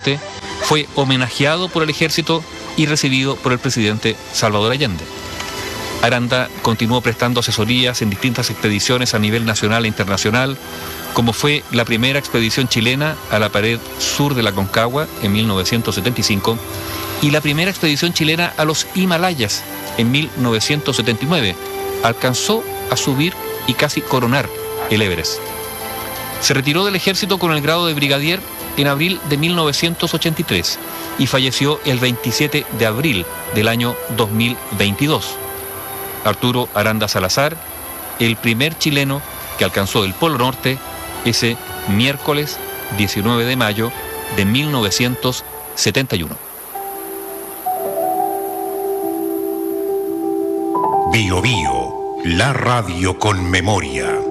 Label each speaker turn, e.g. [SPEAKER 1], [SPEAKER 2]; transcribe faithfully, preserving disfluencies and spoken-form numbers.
[SPEAKER 1] Norte, fue homenajeado por el ejército y recibido por el presidente Salvador Allende. Aranda continuó prestando asesorías en distintas expediciones a nivel nacional e internacional, como fue la primera expedición chilena a la pared sur de la Concagua en mil novecientos setenta y cinco y la primera expedición chilena a los Himalayas en mil novecientos setenta y nueve. Alcanzó a subir y casi coronar el Everest. Se retiró del ejército con el grado de brigadier en abril de mil novecientos ochenta y tres y falleció el veintisiete de abril del año dos mil veintidós. Arturo Aranda Salazar, el primer chileno que alcanzó el Polo Norte ese miércoles diecinueve de mayo de mil novecientos setenta y uno.
[SPEAKER 2] Bio Bio, la radio con memoria.